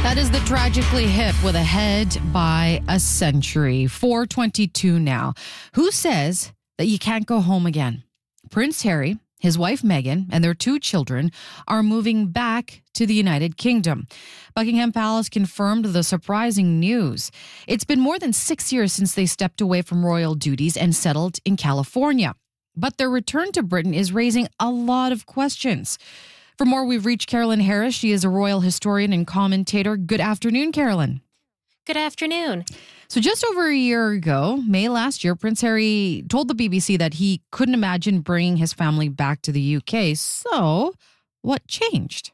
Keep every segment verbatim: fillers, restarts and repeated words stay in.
That is the Tragically Hip with Ahead by a Century. four twenty-two now. Who says that you can't go home again? Prince Harry, his wife Meghan, and their two children are moving back to the United Kingdom. Buckingham Palace confirmed the surprising news. It's been more than six years since they stepped away from royal duties and settled in California. But their return to Britain is raising a lot of questions. For more, we've reached Carolyn Harris. She is a royal historian and commentator. Good afternoon, Carolyn. Good afternoon. So just over a year ago, May last year, Prince Harry told the B B C that he couldn't imagine bringing his family back to the U K. So what changed?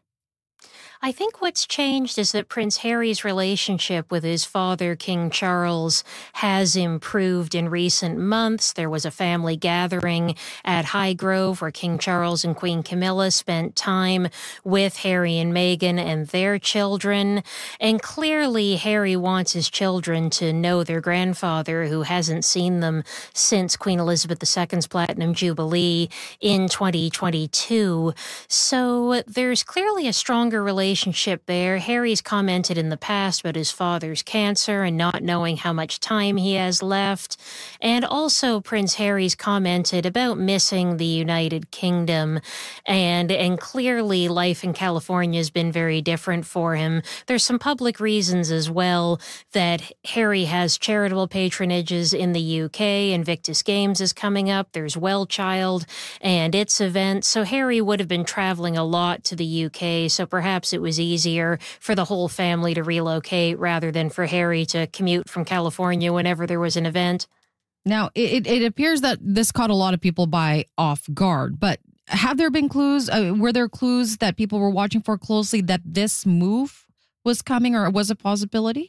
I think what's changed is that Prince Harry's relationship with his father, King Charles, has improved in recent months. There was a family gathering at Highgrove where King Charles and Queen Camilla spent time with Harry and Meghan and their children. And clearly, Harry wants his children to know their grandfather, who hasn't seen them since Queen Elizabeth the Second's Platinum Jubilee in twenty twenty-two. So there's clearly a stronger relationship relationship there. Harry's commented in the past about his father's cancer and not knowing how much time he has left. And also Prince Harry's commented about missing the United Kingdom. And, and clearly life in California has been very different for him. There's some public reasons as well that Harry has charitable patronages in the U K. Invictus Games is coming up. There's Wellchild and its events. So Harry would have been traveling a lot to the U K. So perhaps it was easier for the whole family to relocate rather than for Harry to commute from California whenever there was an event. Now, it, it appears that this caught a lot of people by off guard, but have there been clues? Uh, were there clues that people were watching for closely that this move was coming or was a possibility?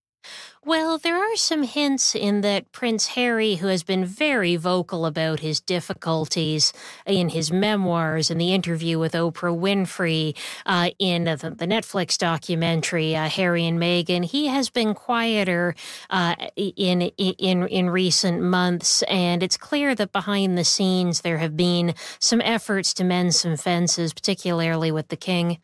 Well, there are some hints in that Prince Harry, who has been very vocal about his difficulties in his memoirs and the interview with Oprah Winfrey, uh, in the, the Netflix documentary, uh, Harry and Meghan, he has been quieter uh, in, in, in recent months. And it's clear that behind the scenes there have been some efforts to mend some fences, particularly with the king.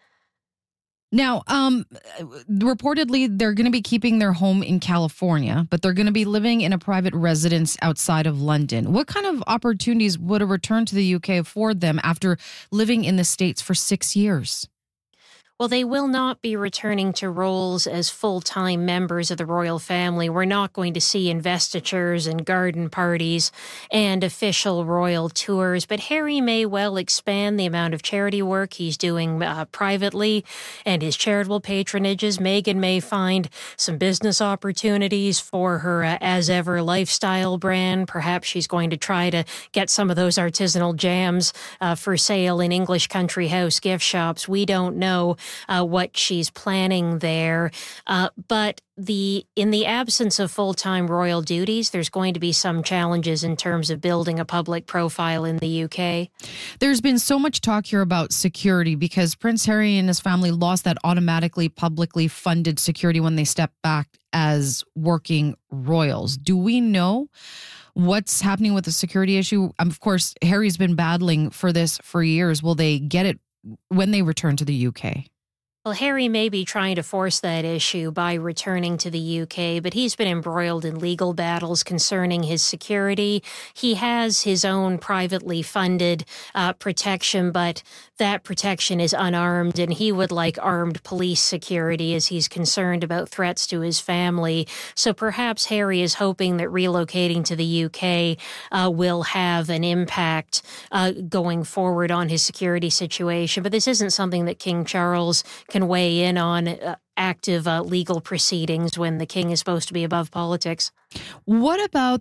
Now, um, reportedly, they're going to be keeping their home in California, but they're going to be living in a private residence outside of London. What kind of opportunities would a return to the U K afford them after living in the States for six years? Well, they will not be returning to roles as full-time members of the royal family. We're not going to see investitures and garden parties and official royal tours, but Harry may well expand the amount of charity work he's doing uh, privately and his charitable patronages. Meghan may find some business opportunities for her uh, As Ever lifestyle brand. Perhaps she's going to try to get some of those artisanal jams uh, for sale in English country house gift shops. We don't know Uh, what she's planning there. Uh, but the in the absence of full-time royal duties, there's going to be some challenges in terms of building a public profile in the U K. There's been so much talk here about security because Prince Harry and his family lost that automatically publicly funded security when they stepped back as working royals. Do we know what's happening with the security issue? Um, of course, Harry's been battling for this for years. Will they get it when they return to the U K? Well, Harry may be trying to force that issue by returning to the U K, but he's been embroiled in legal battles concerning his security. He has his own privately funded uh, protection, but that protection is unarmed, and he would like armed police security as he's concerned about threats to his family. So perhaps Harry is hoping that relocating to the U K uh, will have an impact uh, going forward on his security situation. But this isn't something that King Charles can weigh in on uh, active uh, legal proceedings when the king is supposed to be above politics. What about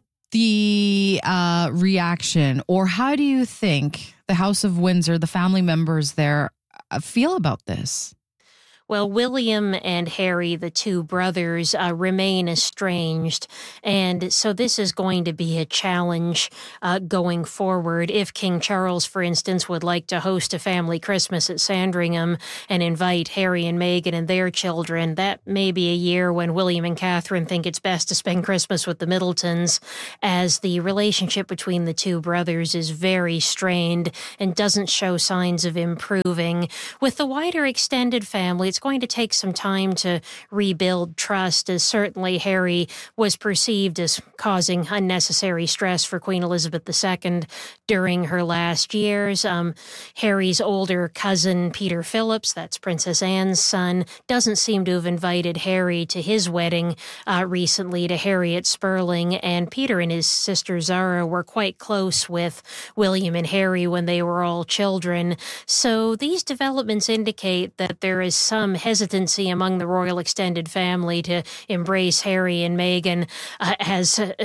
the uh, reaction, or how do you think the House of Windsor, the family members there, uh, feel about this? Well, William and Harry, the two brothers, uh, remain estranged. And so this is going to be a challenge uh, going forward. If King Charles, for instance, would like to host a family Christmas at Sandringham and invite Harry and Meghan and their children, that may be a year when William and Catherine think it's best to spend Christmas with the Middletons, as the relationship between the two brothers is very strained and doesn't show signs of improving. With the wider extended family, it's going to take some time to rebuild trust, as certainly Harry was perceived as causing unnecessary stress for Queen Elizabeth the Second during her last years. Um, Harry's older cousin, Peter Phillips, that's Princess Anne's son, doesn't seem to have invited Harry to his wedding uh, recently to Harriet Sperling, and Peter and his sister Zara were quite close with William and Harry when they were all children. So these developments indicate that there is some hesitancy among the royal extended family to embrace Harry and Meghan uh, as uh,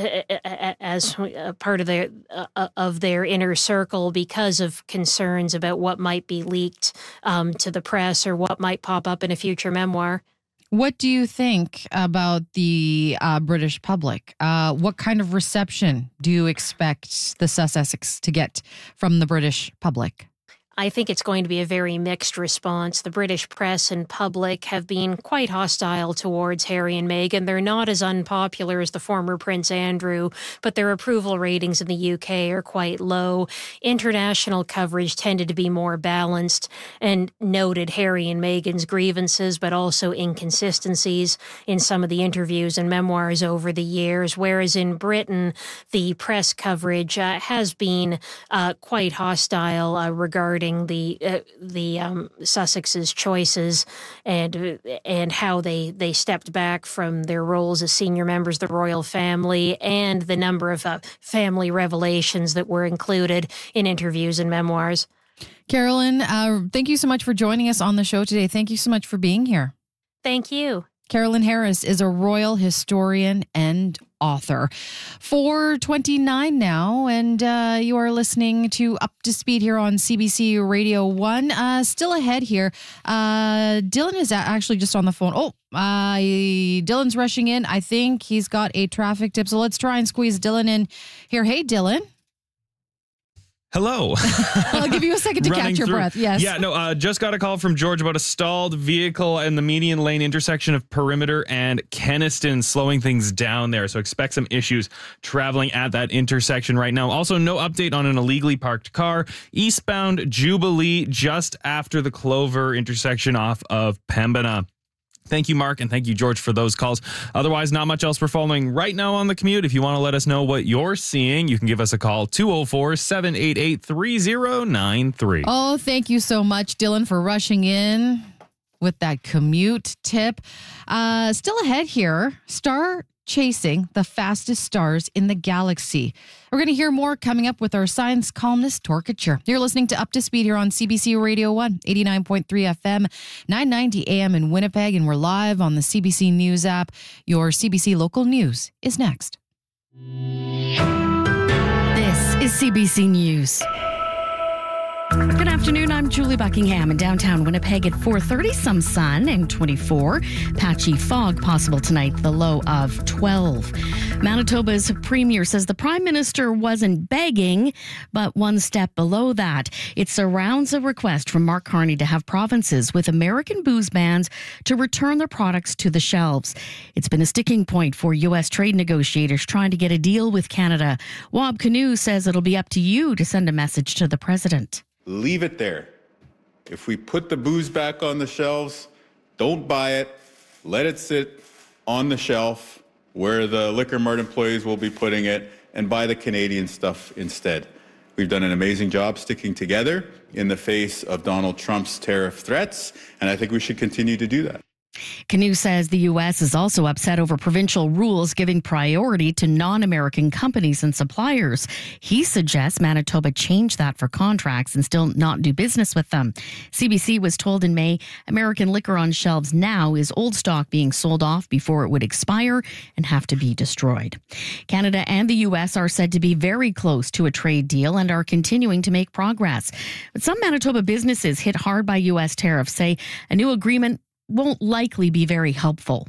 as a part of their uh, of their inner circle because of concerns about what might be leaked um, to the press or what might pop up in a future memoir. What do you think about the uh, British public? Uh, what kind of reception do you expect the Sussex to get from the British public? I think it's going to be a very mixed response. The British press and public have been quite hostile towards Harry and Meghan. They're not as unpopular as the former Prince Andrew, but their approval ratings in the U K are quite low. International coverage tended to be more balanced and noted Harry and Meghan's grievances, but also inconsistencies in some of the interviews and memoirs over the years, whereas in Britain, the press coverage uh, has been uh, quite hostile uh, regarding the uh, the um, Sussex's choices and and how they they stepped back from their roles as senior members of the royal family, and the number of uh, family revelations that were included in interviews and memoirs. Carolyn, uh, thank you so much for joining us on the show today. Thank you so much for being here. Thank you. Carolyn Harris is a royal historian and author. four twenty-nine now, and uh, you are listening to Up to Speed here on C B C Radio one. Uh, still ahead here. Uh, Dylan is actually just on the phone. Oh, uh, Dylan's rushing in. I think he's got a traffic tip, so let's try and squeeze Dylan in here. Hey, Dylan. Hello. I'll give you a second to catch your through. breath. Yes. Yeah, no, uh, just got a call from George about a stalled vehicle in the median lane intersection of Perimeter and Kenniston, slowing things down there. So expect some issues traveling at that intersection right now. Also, no update on an illegally parked car eastbound Jubilee just after the Clover intersection off of Pembina. Thank you, Mark, and thank you, George, for those calls. Otherwise, not much else we're following right now on the commute. If you want to let us know what you're seeing, you can give us a call, two oh four, seven eight eight, three oh nine three. Oh, thank you so much, Dylan, for rushing in with that commute tip. Uh, still ahead here, Star chasing the fastest stars in the galaxy. We're going to hear more coming up with our science columnist, Tor Couture. You're listening to Up to Speed here on C B C Radio one, eighty-nine point three F M, nine ninety A M in Winnipeg, and we're live on the C B C News app. Your C B C local news is next. This is C B C News. Good afternoon, I'm Julie Buckingham in downtown Winnipeg at four thirty, some sun and twenty-four. Patchy fog possible tonight, the low of twelve. Manitoba's premier says the Prime Minister wasn't begging, but one step below that. It surrounds a request from Mark Carney to have provinces with American booze bans to return their products to the shelves. It's been a sticking point for U S trade negotiators trying to get a deal with Canada. Wab Canoe says it'll be up to you to send a message to the president. Leave it there. If we put the booze back on the shelves, don't buy it. Let it sit on the shelf where the Liquor Mart employees will be putting it, and buy the Canadian stuff instead. We've done an amazing job sticking together in the face of Donald Trump's tariff threats, and I think we should continue to do that. Canoe says the U S is also upset over provincial rules giving priority to non-American companies and suppliers. He suggests Manitoba change that for contracts and still not do business with them. C B C was told in May American liquor on shelves now is old stock being sold off before it would expire and have to be destroyed. Canada and the U S are said to be very close to a trade deal and are continuing to make progress. But some Manitoba businesses hit hard by U S tariffs say a new agreement won't likely be very helpful.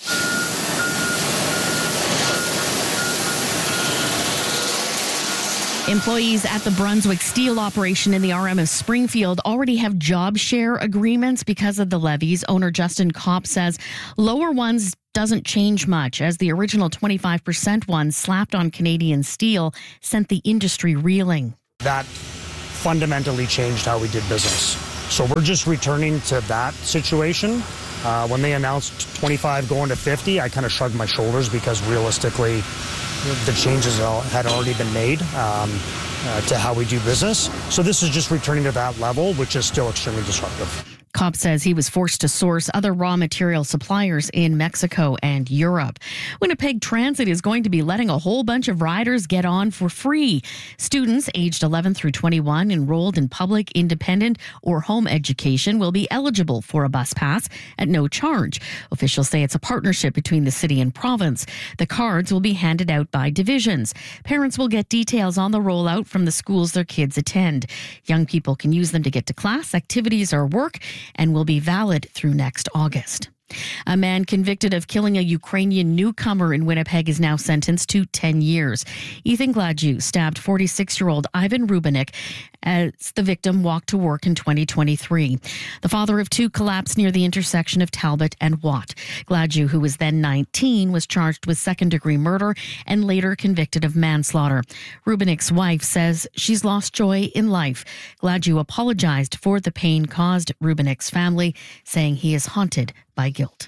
Employees at the Brunswick Steel operation in the R M of Springfield already have job share agreements because of the levies. Owner Justin Kopp says lower ones doesn't change much, as the original twenty-five percent one slapped on Canadian steel sent the industry reeling. That fundamentally changed how we did business. So we're just returning to that situation Uh, when they announced twenty-five going to fifty, I kind of shrugged my shoulders because realistically, the changes had already been made um, uh, to how we do business. So this is just returning to that level, which is still extremely disruptive. Kopp says he was forced to source other raw material suppliers in Mexico and Europe. Winnipeg Transit is going to be letting a whole bunch of riders get on for free. Students aged eleven through twenty-one enrolled in public, independent, or home education will be eligible for a bus pass at no charge. Officials say it's a partnership between the city and province. The cards will be handed out by divisions. Parents will get details on the rollout from the schools their kids attend. Young people can use them to get to class, activities, or work, and will be valid through next August. A man convicted of killing a Ukrainian newcomer in Winnipeg is now sentenced to ten years. Ethan Gladue stabbed forty-six-year-old Ivan Rubinik as the victim walked to work in twenty twenty-three. The father of two collapsed near the intersection of Talbot and Watt. Gladue, who was then nineteen, was charged with second-degree murder and later convicted of manslaughter. Rubinik's wife says she's lost joy in life. Gladue apologized for the pain caused Rubinik's family, saying he is haunted by guilt.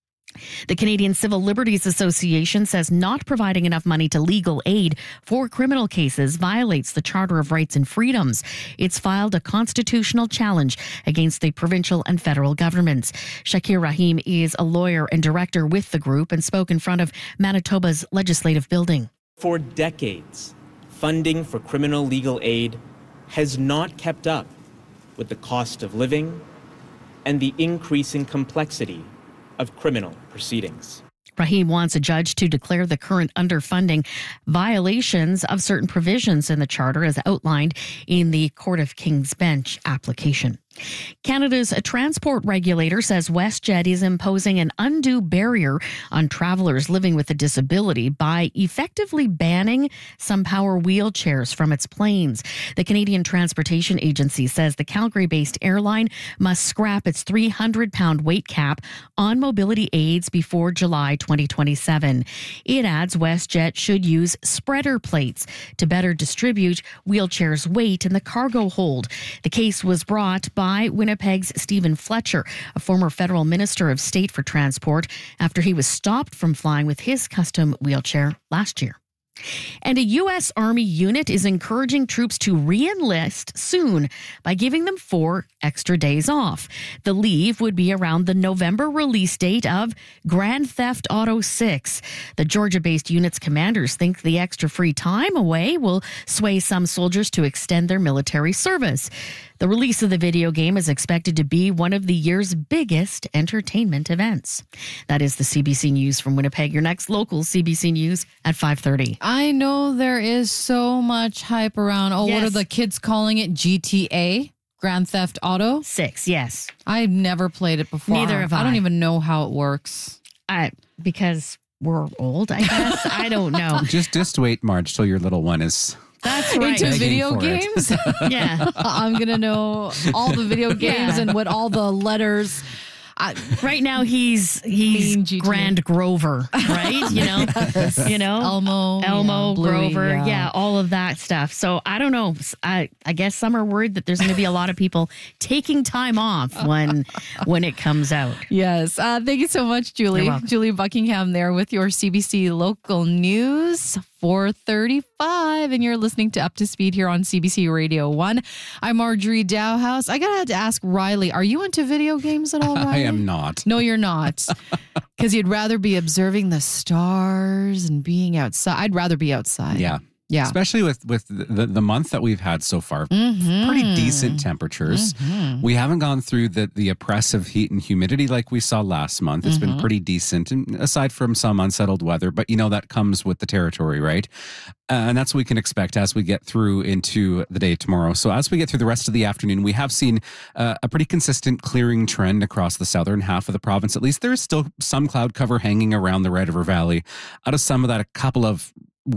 The Canadian Civil Liberties Association says not providing enough money to legal aid for criminal cases violates the Charter of Rights and Freedoms. It's filed a constitutional challenge against the provincial and federal governments. Shakir Rahim is a lawyer and director with the group and spoke in front of Manitoba's legislative building. For decades, funding for criminal legal aid has not kept up with the cost of living and the increasing complexity of criminal proceedings. Rahim wants a judge to declare the current underfunding violations of certain provisions in the Charter as outlined in the Court of King's Bench application. Canada's transport regulator says WestJet is imposing an undue barrier on travelers living with a disability by effectively banning some power wheelchairs from its planes. The Canadian Transportation Agency says the Calgary-based airline must scrap its three hundred pound weight cap on mobility aids before July twenty twenty-seven. It adds WestJet should use spreader plates to better distribute wheelchairs' weight in the cargo hold. The case was brought by Winnipeg's Stephen Fletcher, a former federal minister of state for transport, after he was stopped from flying with his custom wheelchair last year. And a U S Army unit is encouraging troops to re-enlist soon by giving them four extra days off. The leave would be around the November release date of Grand Theft Auto six. The Georgia-based unit's commanders think the extra free time away will sway some soldiers to extend their military service. The release of the video game is expected to be one of the year's biggest entertainment events. That is the C B C News from Winnipeg. Your next local C B C News at five thirty. I know there is so much hype around. Oh, Yes. what are the kids calling it? G T A? Grand Theft Auto? Six, yes. I've never played it before. Neither have I don't I. even know how it works. I, because we're old, I guess. I don't know. Just just wait, Marge, till your little one is That's right. Into Begging video for it. games? Yeah. I'm going to know all the video games Yeah. and what all the letters. I, Right now he's he's Mean G T A. Grand Grover, right? You know, you know, Elmo. Elmo, yeah, Bluey, Grover, yeah. yeah. all of that stuff. So I don't know. I I guess some are worried that there's going to be a lot of people taking time off when when it comes out. Yes. Uh, thank you so much, Julie. You're welcome. Julie Buckingham there with your C B C local news. four thirty-five, and you're listening to Up to Speed here on C B C Radio one. I'm Marjorie Dowhouse. I gotta have to ask Riley, are you into video games at all, Riley? I am not. No, you're not. Because you'd rather be observing the stars and being outside. I'd rather be outside. Yeah. Yeah. Especially with, with the, the month that we've had so far, Mhm. pretty decent temperatures. Mhm. We haven't gone through the, the oppressive heat and humidity like we saw last month. It's been Mhm. pretty decent, and aside from some unsettled weather, but you know, that comes with the territory, right? Uh, and that's what we can expect as we get through into the day tomorrow. So as we get through the rest of the afternoon, we have seen uh, a pretty consistent clearing trend across the southern half of the province. At least there is still some cloud cover hanging around the Red River Valley. Out of some of that, a couple of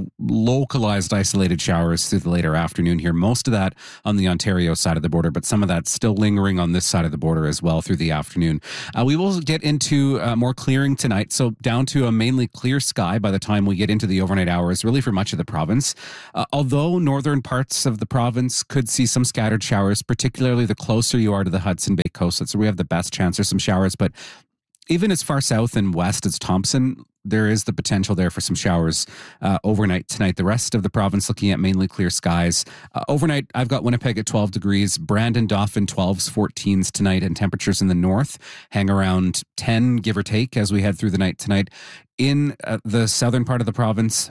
localized isolated showers through the later afternoon here. Most of that on the Ontario side of the border, but some of that still lingering on this side of the border as well through the afternoon. Uh, we will get into uh, more clearing tonight, so down to a mainly clear sky by the time we get into the overnight hours, really for much of the province. Uh, although northern parts of the province could see some scattered showers, particularly the closer you are to the Hudson Bay coast. That's where we have the best chance for some showers, but even as far south and west as Thompson, there is the potential there for some showers uh, overnight tonight. The rest of the province looking at mainly clear skies. Uh, overnight, I've got Winnipeg at twelve degrees, Brandon, Dauphin, twelves, fourteens tonight, and temperatures in the north hang around ten, give or take, as we head through the night tonight. In uh, the southern part of the province,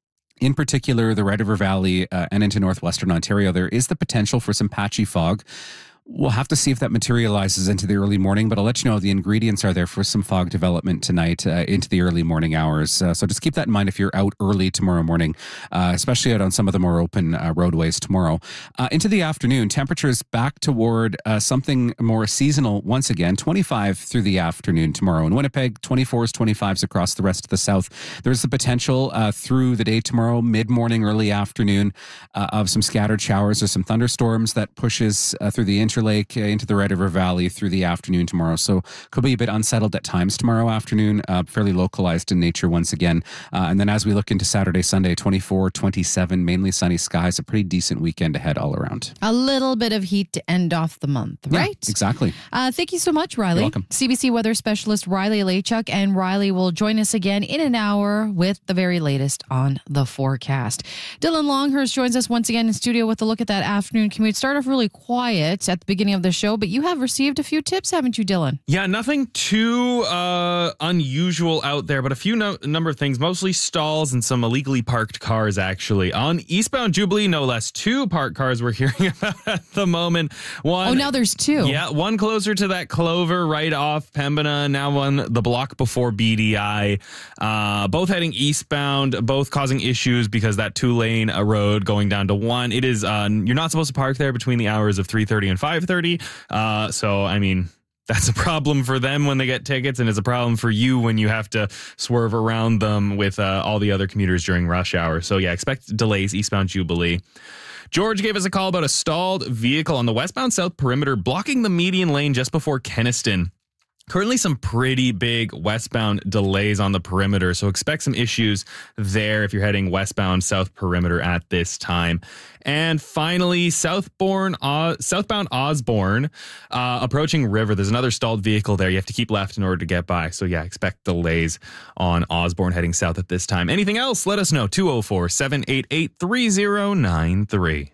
in particular, the Red River Valley uh, and into northwestern Ontario, there is the potential for some patchy fog. We'll have to see if that materializes into the early morning, but I'll let you know the ingredients are there for some fog development tonight uh, into the early morning hours. Uh, so just keep that in mind if you're out early tomorrow morning, uh, especially out on some of the more open uh, roadways tomorrow. Uh, into the afternoon, temperatures back toward uh, something more seasonal once again, twenty-five through the afternoon tomorrow. In Winnipeg, twenty-fours, twenty-fives across the rest of the south. There's the potential uh, through the day tomorrow, mid-morning, early afternoon, uh, of some scattered showers or some thunderstorms that pushes uh, through the Interlake uh, into the Red River Valley through the afternoon tomorrow. So could be a bit unsettled at times tomorrow afternoon, uh, fairly localized in nature once again. Uh, and then as we look into Saturday, Sunday, twenty-four, twenty-seven, mainly sunny skies, a pretty decent weekend ahead all around. A little bit of heat to end off the month, right? Yeah, exactly. Uh, thank you so much, Riley. You're welcome. C B C weather specialist Riley Lachuk, and Riley will join us again in an hour with the very latest on the forecast. Dylan Longhurst joins us once again in studio with a look at that afternoon commute. Start off really quiet at the beginning of the show, but you have received a few tips, haven't you, Dylan? Yeah, nothing too uh, unusual out there, but a few no- number of things, mostly stalls and some illegally parked cars, actually. On eastbound Jubilee, no less, two parked cars we're hearing about at the moment. One, oh, now there's two. Yeah, one closer to that Clover right off Pembina, now one the block before B D I. Uh, both heading eastbound, both causing issues because that two-lane uh, road going down to one. It is, uh, you're not supposed to park there between the hours of three thirty and five thirty. Uh, so, I mean, that's a problem for them when they get tickets, and it's a problem for you when you have to swerve around them with uh, all the other commuters during rush hour. So, yeah, expect delays eastbound Jubilee. George gave us a call about a stalled vehicle on the westbound south perimeter blocking the median lane just before Kenaston. Currently some pretty big westbound delays on the perimeter, so expect some issues there if you're heading westbound south perimeter at this time. And finally, southbound, uh, southbound Osborne, uh, approaching River. There's another stalled vehicle there. You have to keep left in order to get by. So yeah, expect delays on Osborne heading south at this time. Anything else? Let us know. two oh four, seven eight eight, three oh nine three.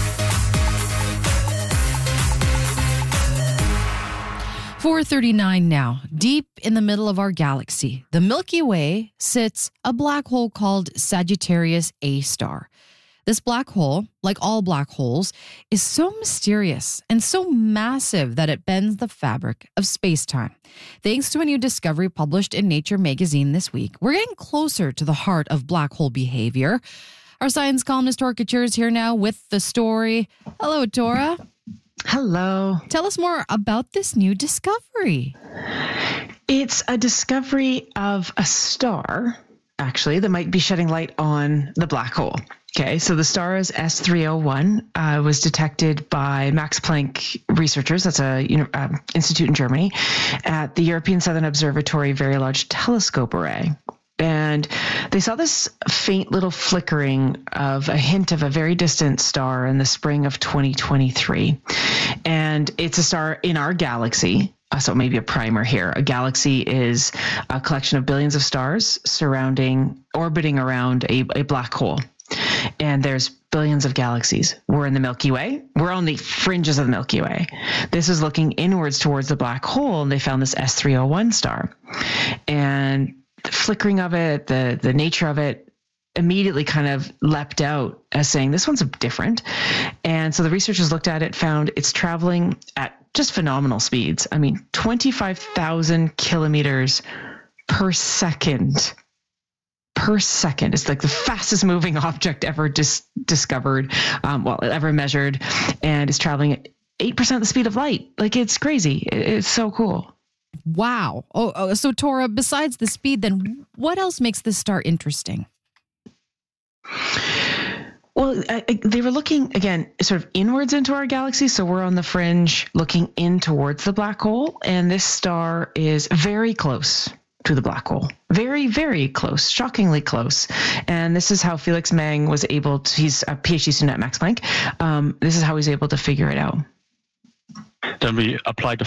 four thirty-nine now. Deep in the middle of our galaxy, the Milky Way sits a black hole called Sagittarius A star. This black hole, like all black holes, is so mysterious and so massive that it bends the fabric of space-time. Thanks to a new discovery published in Nature magazine this week, we're getting closer to the heart of black hole behavior. Our science columnist Tora Couture is here now with the story. Hello, Tora. Hello. Tell us more about this new discovery. It's a discovery of a star, actually, that might be shedding light on the black hole. Okay, so the star is S three oh one, uh, was detected by Max Planck researchers, that's a you know, uh, institute in Germany, at the European Southern Observatory Very Large Telescope Array. And they saw this faint little flickering of a hint of a very distant star in the spring of twenty twenty-three. And it's a star in our galaxy. So maybe a primer here. A galaxy is a collection of billions of stars surrounding, orbiting around a, a black hole. And there's billions of galaxies. We're in the Milky Way. We're on the fringes of the Milky Way. This is looking inwards towards the black hole, and they found this S three oh one star. And the flickering of it, the the nature of it, immediately kind of leapt out as saying, this one's different. And so the researchers looked at it, found it's traveling at just phenomenal speeds. I mean, twenty-five thousand kilometers per second. Per second. It's like the fastest moving object ever dis- discovered, um, well, ever measured, and it's traveling at eight percent of the speed of light. Like, it's crazy. It's so cool. Wow. Oh, oh, so Tora, besides the speed, then what else makes this star interesting? Well, I, I, they were looking, again, sort of inwards into our galaxy. So we're on the fringe looking in towards the black hole. And this star is very close to the black hole. Very, very close, shockingly close. And this is how Felix Mang was able to, he's a PhD student at Max Planck. Um, this is how he's able to figure it out. Then we applied the